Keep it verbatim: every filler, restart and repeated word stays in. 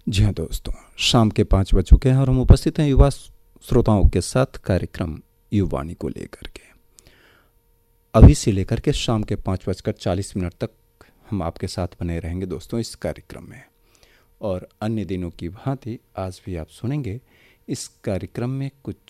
जी हाँ दोस्तों, शाम के पाँच बज चुके हैं और हम उपस्थित हैं युवा श्रोताओं के साथ कार्यक्रम युवानी को लेकर के। अभी से लेकर के शाम के पाँच बजकर चालीस मिनट तक हम आपके साथ बने रहेंगे दोस्तों इस कार्यक्रम में। और अन्य दिनों की भांति आज भी आप सुनेंगे इस कार्यक्रम में कुछ